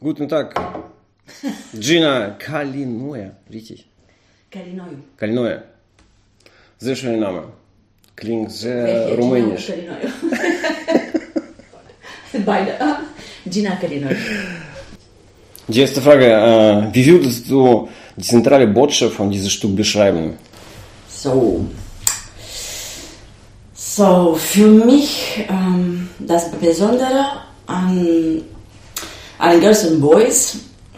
Guten Tag. Gina Kalinoia, richtig? Kalinoia. Sehr schöner Name. Klingt sehr rumänisch. Beide. Gina Kalinoia. Die erste Frage. Wie würdest du die zentrale Botschaft von diesem Stück beschreiben? So, für mich das Besondere an Girls and Boys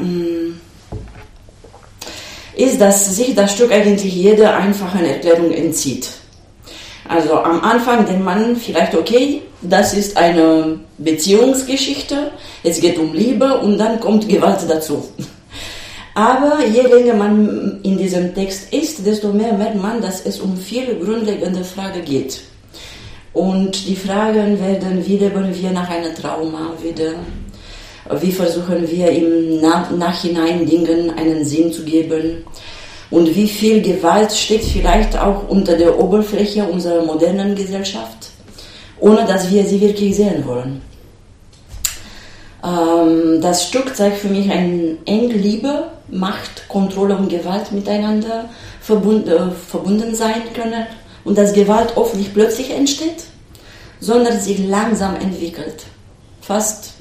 ist, dass sich das Stück eigentlich jeder einfachen Erklärung entzieht. Also am Anfang denkt man vielleicht, okay, das ist eine Beziehungsgeschichte, es geht um Liebe und dann kommt Gewalt dazu. Aber je länger man in diesem Text ist, desto mehr merkt man, dass es um viele grundlegende Fragen geht. Und die Fragen werden, wie leben wir nach einem Trauma, wie versuchen wir im Nachhinein Dingen einen Sinn zu geben und wie viel Gewalt steckt vielleicht auch unter der Oberfläche unserer modernen Gesellschaft, ohne dass wir sie wirklich sehen wollen. Das Stück zeigt für mich eine enge Liebe, Macht, Kontrolle und Gewalt miteinander verbunden sein können und dass Gewalt oft nicht plötzlich entsteht, sondern sich langsam entwickelt. Fast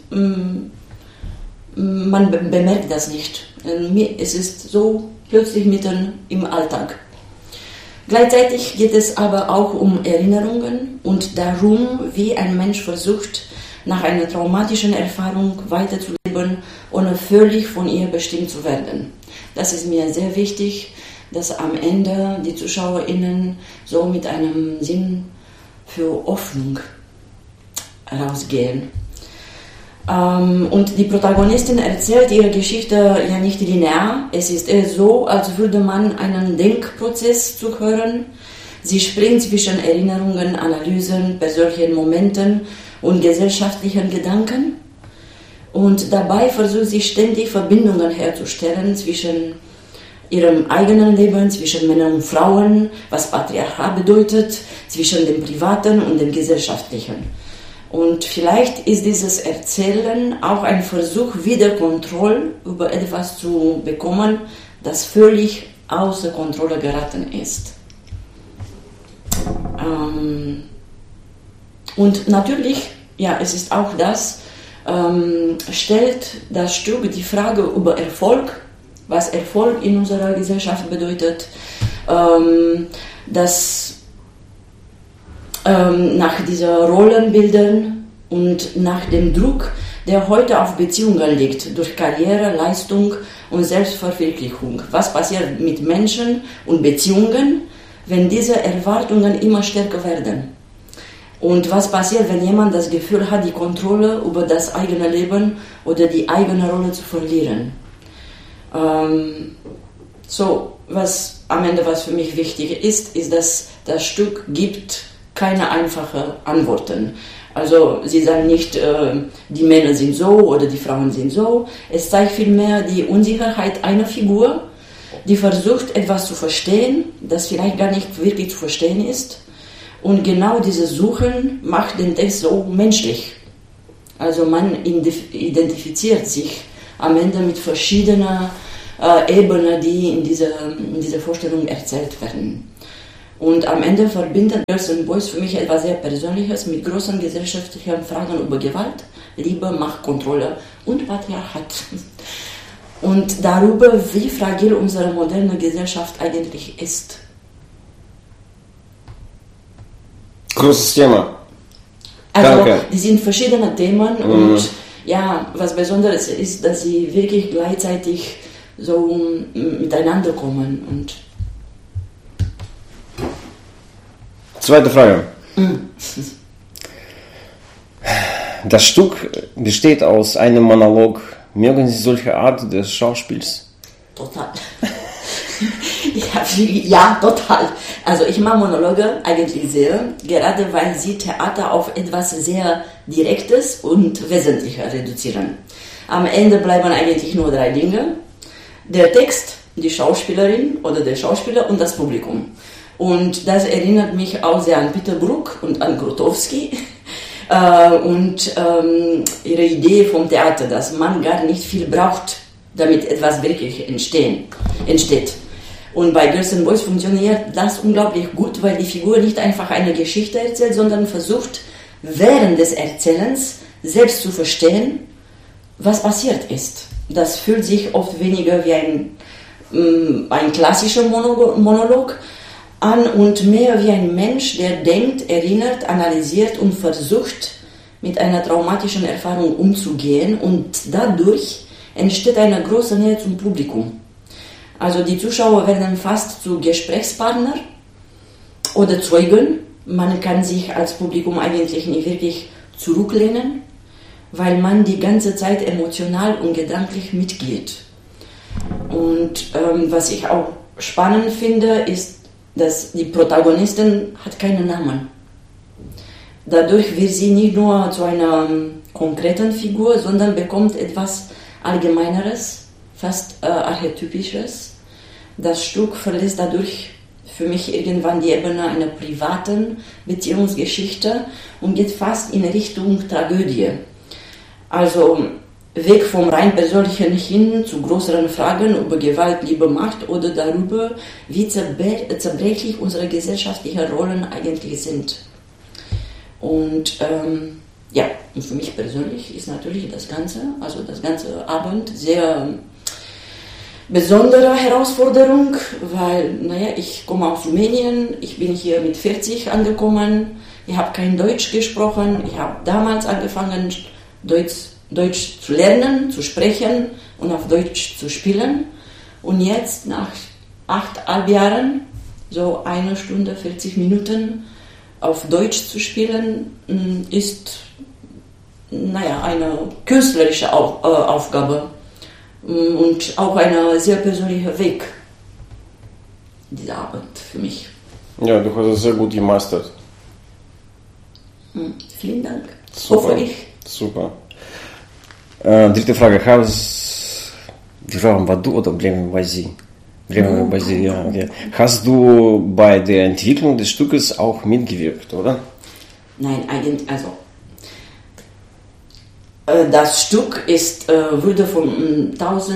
man bemerkt das nicht. Es ist so plötzlich mitten im Alltag. Gleichzeitig geht es aber auch um Erinnerungen und darum, wie ein Mensch versucht, nach einer traumatischen Erfahrung weiterzuleben, ohne völlig von ihr bestimmt zu werden. Das ist mir sehr wichtig, dass am Ende die ZuschauerInnen so mit einem Sinn für Hoffnung rausgehen. Und die Protagonistin erzählt ihre Geschichte ja nicht linear. Es ist eher so, als würde man einen Denkprozess zuhören. Sie springt zwischen Erinnerungen, Analysen, persönlichen Momenten und gesellschaftlichen Gedanken. Und dabei versucht sie ständig Verbindungen herzustellen zwischen ihrem eigenen Leben, zwischen Männern und Frauen, was Patriarchat bedeutet, zwischen dem Privaten und dem Gesellschaftlichen. Und vielleicht ist dieses Erzählen auch ein Versuch, wieder Kontrolle über etwas zu bekommen, das völlig außer Kontrolle geraten ist. Und natürlich, ja, es ist auch das, stellt das Stück die Frage über Erfolg, was Erfolg in unserer Gesellschaft bedeutet, dass nach diesen Rollenbildern und nach dem Druck, der heute auf Beziehungen liegt, durch Karriere, Leistung und Selbstverwirklichung. Was passiert mit Menschen und Beziehungen, wenn diese Erwartungen immer stärker werden? Und was passiert, wenn jemand das Gefühl hat, die Kontrolle über das eigene Leben oder die eigene Rolle zu verlieren? Was am Ende was für mich wichtig ist, dass das Stück gibt keine einfachen Antworten. Also sie sagen nicht, die Männer sind so oder die Frauen sind so. Es zeigt vielmehr die Unsicherheit einer Figur, die versucht, etwas zu verstehen, das vielleicht gar nicht wirklich zu verstehen ist. Und genau dieses Suchen macht den Text so menschlich. Also man identifiziert sich am Ende mit verschiedenen Ebenen, die in dieser Vorstellung erzählt werden. Und am Ende verbinden Girls and Boys für mich etwas sehr Persönliches mit großen gesellschaftlichen Fragen über Gewalt, Liebe, Macht, Kontrolle und Patriarchat. Und darüber, wie fragil unsere moderne Gesellschaft eigentlich ist. Großes Thema. Also, danke. Die sind verschiedene Themen und ja, was Besonderes ist, dass sie wirklich gleichzeitig so miteinander kommen. Und zweite Frage. Das Stück besteht aus einem Monolog. Mögen Sie solche Art des Schauspiels? Total. Ja, total. Also ich mag Monologe eigentlich sehr, gerade weil sie Theater auf etwas sehr Direktes und Wesentliches reduzieren. Am Ende bleiben eigentlich nur 3 Dinge. Der Text, die Schauspielerin oder der Schauspieler und das Publikum. Und das erinnert mich auch sehr an Peter Brook und an Grotowski. und ihre Idee vom Theater, dass man gar nicht viel braucht, damit etwas wirklich entsteht. Und bei Girls and Boys funktioniert das unglaublich gut, weil die Figur nicht einfach eine Geschichte erzählt, sondern versucht, während des Erzählens selbst zu verstehen, was passiert ist. Das fühlt sich oft weniger wie ein klassischer Monolog an und mehr wie ein Mensch, der denkt, erinnert, analysiert und versucht, mit einer traumatischen Erfahrung umzugehen, und dadurch entsteht eine große Nähe zum Publikum. Also die Zuschauer werden fast zu Gesprächspartner oder Zeugen. Man kann sich als Publikum eigentlich nicht wirklich zurücklehnen, weil man die ganze Zeit emotional und gedanklich mitgeht. Und was ich auch spannend finde, ist, dass die Protagonistin hat keinen Namen. Dadurch wird sie nicht nur zu einer konkreten Figur, sondern bekommt etwas Allgemeineres, fast Archetypisches. Das Stück verlässt dadurch für mich irgendwann die Ebene einer privaten Beziehungsgeschichte und geht fast in Richtung Tragödie. Also weg vom rein persönlichen hin zu größeren Fragen über Gewalt, Liebe, Macht oder darüber, wie zerbrechlich unsere gesellschaftlichen Rollen eigentlich sind. Und und für mich persönlich ist natürlich das ganze Abend sehr besondere Herausforderung, weil, ich komme aus Rumänien, ich bin hier mit 40 angekommen, ich habe kein Deutsch gesprochen, ich habe damals angefangen, Deutsch zu lernen, zu sprechen und auf Deutsch zu spielen. Und jetzt, nach 8,5 Jahren, so 1 Stunde, 40 Minuten auf Deutsch zu spielen, ist eine künstlerische Aufgabe und auch ein sehr persönlicher Weg, dieser Abend für mich. Ja, du hast es sehr gut gemeistert. Vielen Dank. Super. Hoffe ich. Super. Dritte Frage. Die Frage war du oder bleiben wir bei Sie? Bleiben wir bei Sie, ja. Okay. Hast du bei der Entwicklung des Stückes auch mitgewirkt, oder? Nein, eigentlich, das Stück wurde von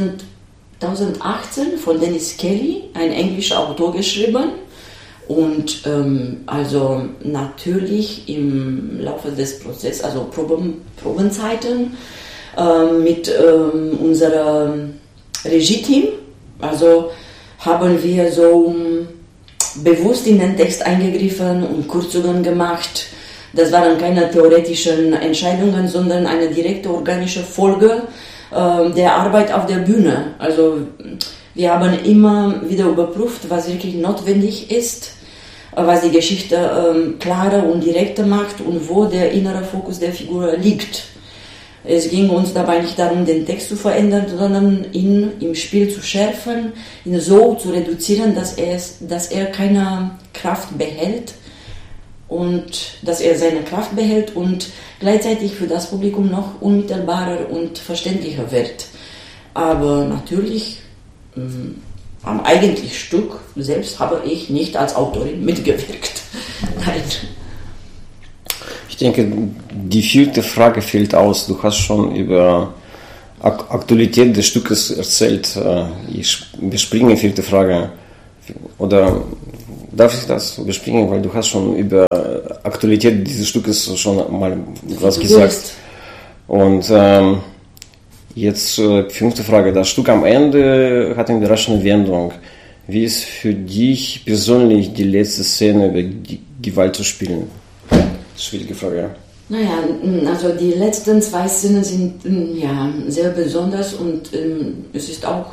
2018 von Dennis Kelly, ein englischer Autor, geschrieben. Und natürlich im Laufe des Prozesses, also Probenzeiten, mit unserem Regie-Team, also haben wir so bewusst in den Text eingegriffen und Kürzungen gemacht. Das waren keine theoretischen Entscheidungen, sondern eine direkte organische Folge der Arbeit auf der Bühne. Also wir haben immer wieder überprüft, was wirklich notwendig ist, was die Geschichte klarer und direkter macht und wo der innere Fokus der Figur liegt. Es ging uns dabei nicht darum, den Text zu verändern, sondern ihn im Spiel zu schärfen, ihn so zu reduzieren, dass er keine Kraft behält und dass er seine Kraft behält und gleichzeitig für das Publikum noch unmittelbarer und verständlicher wird. Aber natürlich am eigentlichen Stück selbst habe ich nicht als Autorin mitgewirkt. Nein. Ich denke, die 4. Frage fällt aus. Du hast schon über Aktualität des Stückes erzählt. Ich überspringe 4. Frage. Oder darf ich das überspringen? Weil du hast schon über Aktualität dieses Stückes schon mal was gesagt. Und jetzt 5. Frage. Das Stück am Ende hat eine überraschende Wendung. Wie ist für dich persönlich die letzte Szene über die Gewalt zu spielen? Schwierige Frage. Also die letzten 2 Szenen sind sehr besonders und es ist auch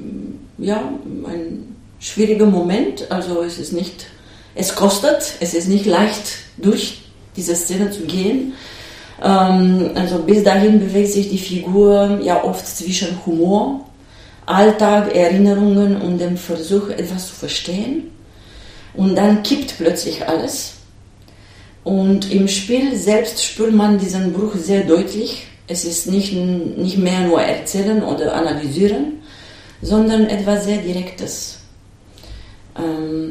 ein schwieriger Moment. Also es ist nicht leicht durch diese Szene zu gehen. Also bis dahin bewegt sich die Figur ja oft zwischen Humor, Alltag, Erinnerungen und dem Versuch, etwas zu verstehen. Und dann kippt plötzlich alles. Und im Spiel selbst spürt man diesen Bruch sehr deutlich. Es ist nicht mehr nur erzählen oder analysieren, sondern etwas sehr Direktes.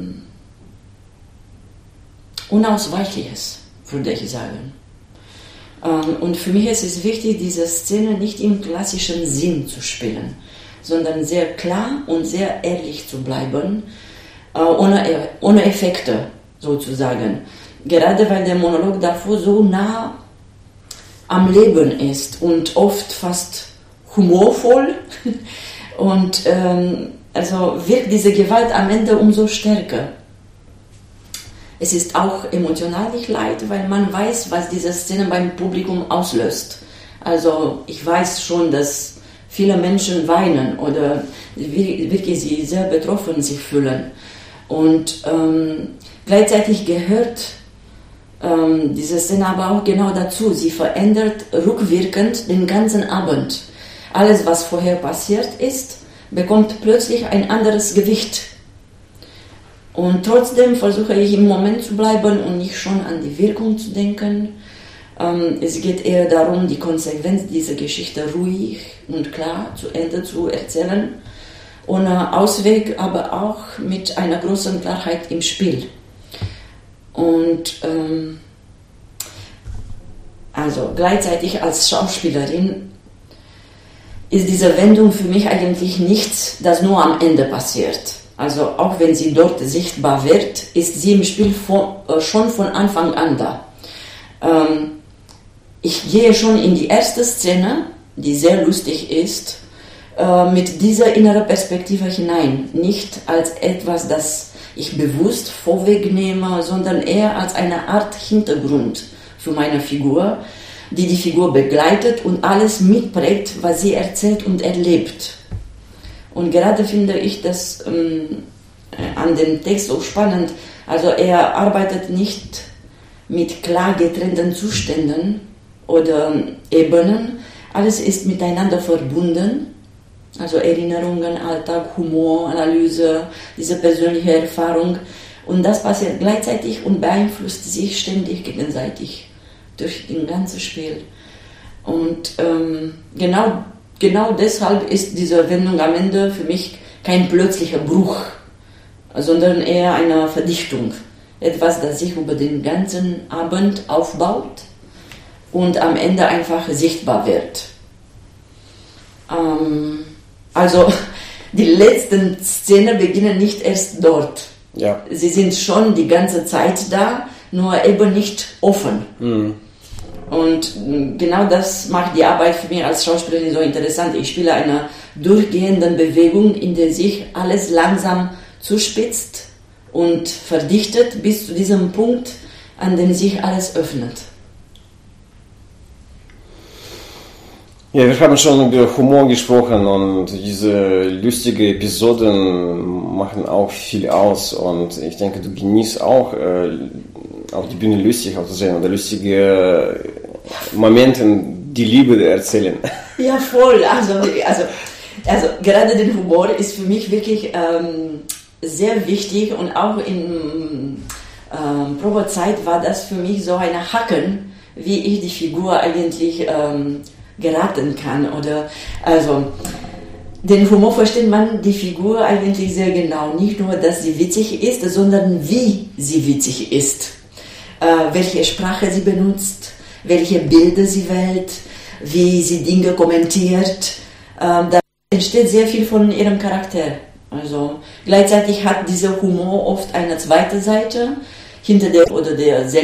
Unausweichliches, würde ich sagen. Und für mich ist es wichtig, diese Szene nicht im klassischen Sinn zu spielen, sondern sehr klar und sehr ehrlich zu bleiben, ohne Effekte sozusagen. Gerade weil der Monolog davor so nah am Leben ist und oft fast humorvoll und also wirkt diese Gewalt am Ende umso stärker. Es ist auch emotional nicht leicht, weil man weiß, was diese Szene beim Publikum auslöst. Also ich weiß schon, dass viele Menschen weinen oder wirklich sie sehr betroffen sich fühlen. Und gleichzeitig gehört diese Szene aber auch genau dazu. Sie verändert rückwirkend den ganzen Abend. Alles, was vorher passiert ist, bekommt plötzlich ein anderes Gewicht. Und trotzdem versuche ich im Moment zu bleiben und nicht schon an die Wirkung zu denken. Es geht eher darum, die Konsequenz dieser Geschichte ruhig und klar zu Ende zu erzählen. Ohne Ausweg, aber auch mit einer großen Klarheit im Spiel. Und also gleichzeitig als Schauspielerin ist diese Wendung für mich eigentlich nichts, das nur am Ende passiert. Also auch wenn sie dort sichtbar wird, ist sie im Spiel schon von Anfang an da. Ich gehe schon in die erste Szene, die sehr lustig ist, mit dieser inneren Perspektive hinein. Nicht als etwas, das ich bewusst vorwegnehme, sondern eher als eine Art Hintergrund für meine Figur, die die Figur begleitet und alles mitprägt, was sie erzählt und erlebt. Und gerade finde ich das an dem Text so spannend. Also er arbeitet nicht mit klar getrennten Zuständen oder Ebenen. Alles ist miteinander verbunden. Also Erinnerungen, Alltag, Humor, Analyse, diese persönliche Erfahrung. Und das passiert gleichzeitig und beeinflusst sich ständig gegenseitig durch das ganze Spiel. Und genau deshalb ist diese Wendung am Ende für mich kein plötzlicher Bruch, sondern eher eine Verdichtung. Etwas, das sich über den ganzen Abend aufbaut und am Ende einfach sichtbar wird. Also die letzten Szenen beginnen nicht erst dort. Ja. Sie sind schon die ganze Zeit da, nur eben nicht offen. Mhm. Und genau das macht die Arbeit für mich als Schauspielerin so interessant. Ich spiele eine durchgehende Bewegung, in der sich alles langsam zuspitzt und verdichtet bis zu diesem Punkt, an dem sich alles öffnet. Ja, wir haben schon über Humor gesprochen und diese lustigen Episoden machen auch viel aus und ich denke, du genießt auch auf die Bühne lustig auszusehen oder lustige Momente, die Liebe erzählen. Ja, voll. Also gerade der Humor ist für mich wirklich sehr wichtig und auch in Probezeit war das für mich so ein Hacken, wie ich die Figur eigentlich geraten kann. Oder also den Humor versteht man die Figur eigentlich sehr genau. Nicht nur, dass sie witzig ist, sondern wie sie witzig ist. Welche Sprache sie benutzt, welche Bilder sie wählt, wie sie Dinge kommentiert. Da entsteht sehr viel von ihrem Charakter. Also gleichzeitig hat dieser Humor oft eine zweite Seite, hinter der oder der